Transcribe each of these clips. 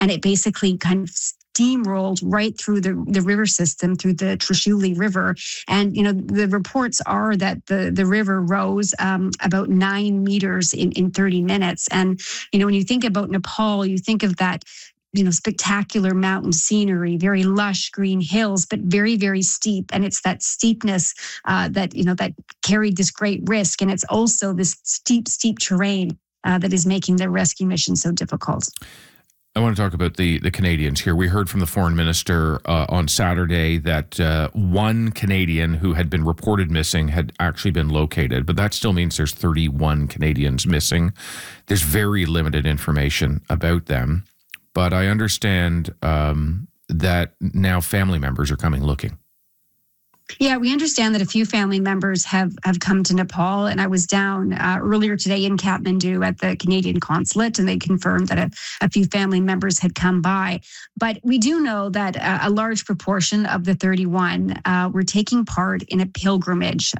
and it basically kind of steamrolled right through the river system, through the Trishuli River. And, the reports are that the river rose about 9 meters in 30 minutes. And, when you think about Nepal, you think of that spectacular mountain scenery, very lush green hills, but very, very steep. And it's that steepness that carried this great risk. And it's also this steep terrain that is making the rescue mission so difficult. I want to talk about the Canadians here. We heard from the foreign minister on Saturday that one Canadian who had been reported missing had actually been located, but that still means there's 31 Canadians missing. There's very limited information about them. But I understand that now family members are coming looking. Yeah, we understand that a few family members have come to Nepal, and I was down earlier today in Kathmandu at the Canadian consulate, and they confirmed that a few family members had come by. But we do know that a large proportion of the 31 were taking part in a pilgrimage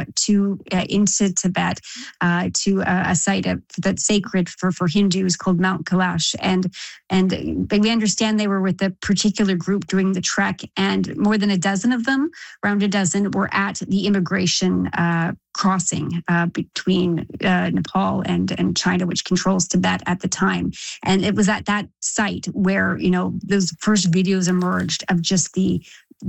into Tibet to a site that's sacred for Hindus called Mount Kailash, and we understand they were with a particular group doing the trek, and more than a dozen of them, around a dozen, were at the immigration crossing between Nepal and China, which controls Tibet at the time. And it was at that site where, those first videos emerged of just the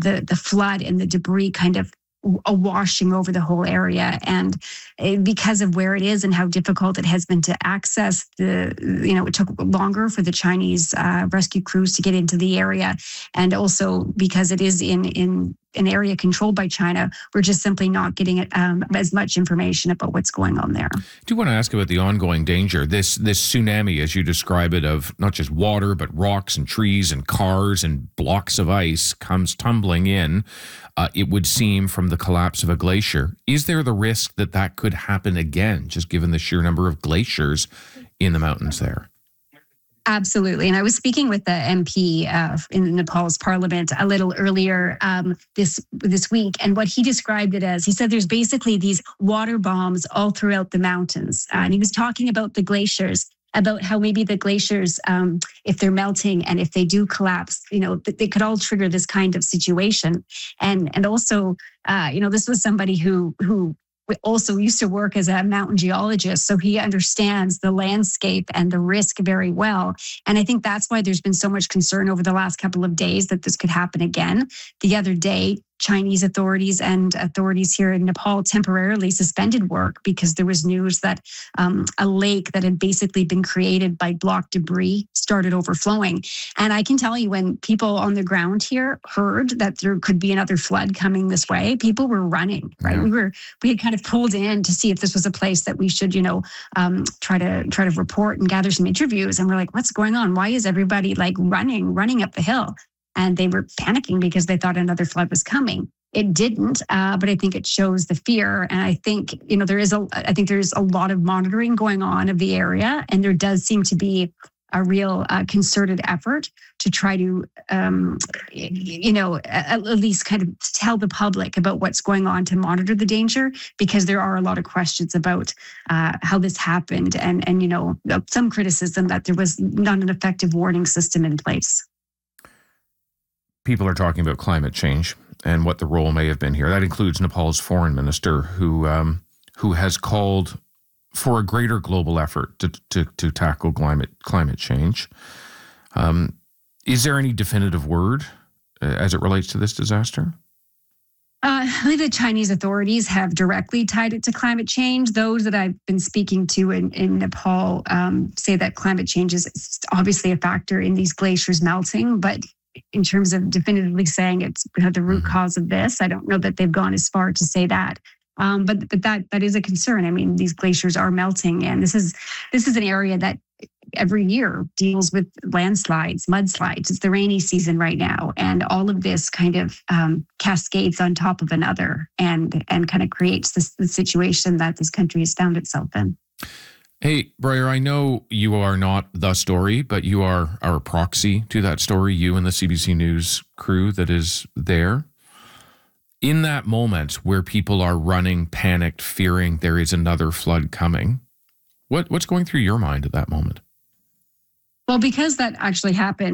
flood and the debris kind of washing over the whole area. And because of where it is and how difficult it has been to access, it took longer for the Chinese rescue crews to get into the area. And also because it is in an area controlled by China, we're just simply not getting as much information about what's going on there. I do want to ask about the ongoing danger. This tsunami, as you describe it, of not just water, but rocks and trees and cars and blocks of ice comes tumbling in, it would seem, from the collapse of a glacier. Is there the risk that could happen again, just given the sheer number of glaciers in the mountains there? Absolutely. And I was speaking with the MP in Nepal's parliament a little earlier this week. And what he described it as, he said there's basically these water bombs all throughout the mountains. And he was talking about the glaciers, about how maybe the glaciers, if they're melting and if they do collapse, they could all trigger this kind of situation. And also, this was somebody who also used to work as a mountain geologist, so he understands the landscape and the risk very well. And I think that's why there's been so much concern over the last couple of days that this could happen again. The other day, Chinese authorities and authorities here in Nepal temporarily suspended work because there was news that a lake that had basically been created by block debris started overflowing. And I can tell you, when people on the ground here heard that there could be another flood coming this way, people were running, right? Yeah. We had kind of pulled in to see if this was a place that we should, try to report and gather some interviews. And we're like, what's going on? Why is everybody running up the hill? And they were panicking because they thought another flood was coming. It didn't, but I think it shows the fear. And I think, there is a lot of monitoring going on of the area, and there does seem to be a real concerted effort to try to, at least kind of tell the public about what's going on to monitor the danger, because there are a lot of questions about how this happened, and some criticism that there was not an effective warning system in place. People are talking about climate change and what the role may have been here. That includes Nepal's foreign minister, who has called for a greater global effort to tackle climate change. Is there any definitive word as it relates to this disaster? I believe the Chinese authorities have directly tied it to climate change. Those that I've been speaking to in Nepal say that climate change is obviously a factor in these glaciers melting, but in terms of definitively saying it's the root cause of this, I don't know that they've gone as far to say that. But that is a concern. I mean, these glaciers are melting, and this is an area that every year deals with landslides, mudslides. It's the rainy season right now, and all of this kind of cascades on top of another, and kind of creates the situation that this country has found itself in. Hey, Briar, I know you are not the story, but you are our proxy to that story, you and the CBC News crew that is there. In that moment where people are running, panicked, fearing there is another flood coming, what's going through your mind at that moment? Well, because that actually happened